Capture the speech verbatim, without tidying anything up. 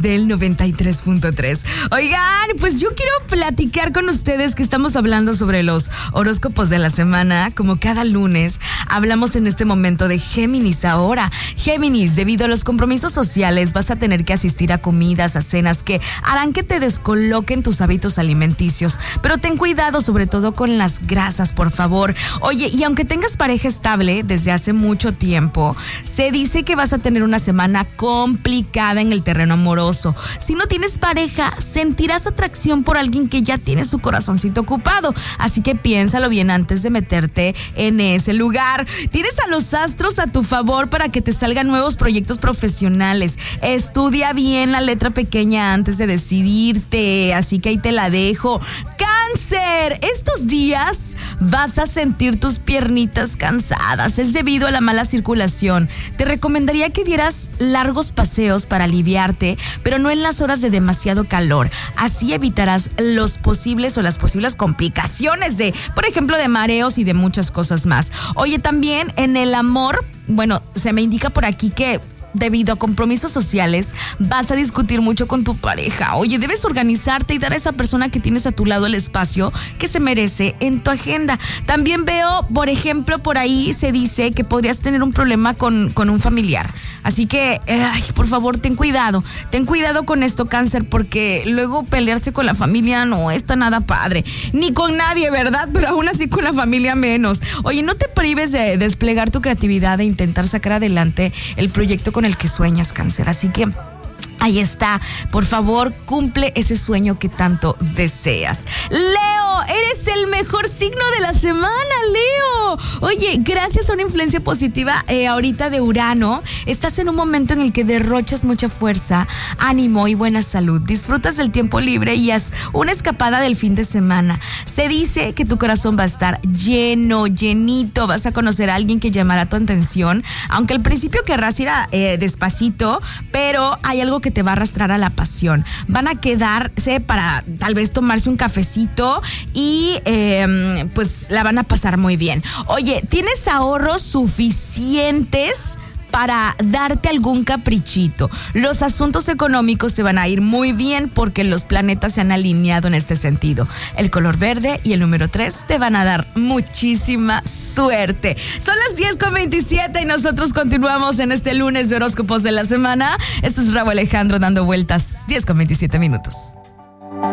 del noventa y tres punto tres. Oigan, pues yo quiero platicar con ustedes que estamos hablando sobre los horóscopos de la semana. Como cada lunes, hablamos en este momento de Géminis ahora. Géminis, debido a los compromisos sociales, vas a tener que asistir a comidas, a cenas que harán que te descoloquen tus hábitos alimenticios. Pero ten cuidado, sobre todo con las grasas, por favor. Oye, y aunque tengas pareja estable desde hace mucho tiempo, se dice que vas a tener una semana complicada en el terreno amoroso. Si no tienes pareja, sentirás atracción por alguien que ya tiene su corazoncito ocupado. Así que piénsalo bien antes de meterte en ese lugar. Tienes a los astros a tu favor para que te salgan nuevos proyectos profesionales. Estudia bien la letra pequeña antes de decidirte. Así que ahí te la dejo. Cáncer, estos días vas a sentir tus piernitas cansadas. Es debido a la mala circulación. Te recomendaría que dieras largos paseos para aliviarte, pero no en las horas de demasiado calor. Así evitarás los posibles o las posibles complicaciones de, por ejemplo, de mareos y de muchas cosas más. Oye, también en el amor, bueno, se me indica por aquí que debido a compromisos sociales, vas a discutir mucho con tu pareja. Oye, debes organizarte y dar a esa persona que tienes a tu lado el espacio que se merece en tu agenda. También veo, por ejemplo, por ahí se dice que podrías tener un problema con, con un familiar. Así que, ay, por favor, ten cuidado. Ten cuidado con esto, Cáncer, porque luego pelearse con la familia no está nada padre. Ni con nadie, ¿verdad? Pero aún así con la familia menos. Oye, no te prives de desplegar tu creatividad e intentar sacar adelante el proyecto con el que sueñas, Cáncer. Así que ahí está, por favor, cumple ese sueño que tanto deseas. Leo, eres el mejor signo de la semana, Leo. Oye, gracias a una influencia positiva eh, ahorita de Urano, estás en un momento en el que derrochas mucha fuerza, ánimo y buena salud. Disfrutas del tiempo libre y haz una escapada del fin de semana. Se dice que tu corazón va a estar lleno, llenito. Vas a conocer a alguien que llamará tu atención, aunque al principio querrás ir a, eh, despacito, pero hay algo que te va a arrastrar a la pasión. Van a quedarse para tal vez tomarse un cafecito y eh, pues la van a pasar muy bien. Oye, ¿tienes ahorros suficientes para darte algún caprichito? Los asuntos económicos se van a ir muy bien porque los planetas se han alineado en este sentido. El color verde y el número tres te van a dar muchísima suerte. Son las diez con veintisiete y nosotros continuamos en este lunes de horóscopos de la semana. Esto es Rauw Alejandro dando vueltas. diez con veintisiete minutos.